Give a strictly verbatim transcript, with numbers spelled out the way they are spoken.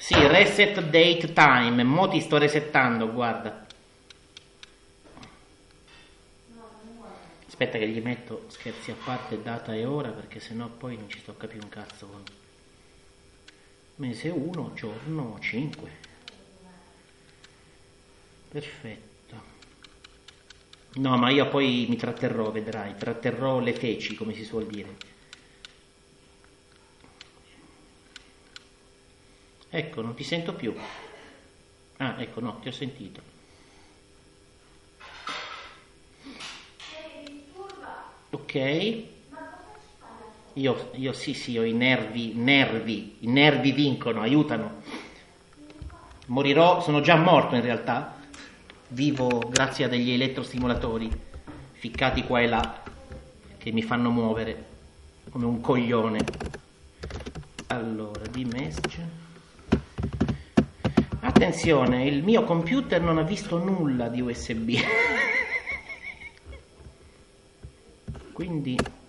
Sì, reset date time. Mo ti sto resettando, guarda. Aspetta che gli metto, scherzi a parte, data e ora, perché sennò poi non ci tocca più un cazzo. Mese uno, giorno cinque. Perfetto. No, ma io poi mi tratterrò, vedrai, tratterrò le feci, come si suol dire. Ecco, non ti sento più. Ah, ecco, no, ti ho sentito. Ok. Io, io sì, sì, ho i nervi, nervi, i nervi vincono, aiutano. Morirò, sono già morto in realtà. Vivo grazie a degli elettrostimolatori ficcati qua e là che mi fanno muovere come un coglione. Allora, di message. Attenzione, il mio computer non ha visto nulla di U S B. Quindi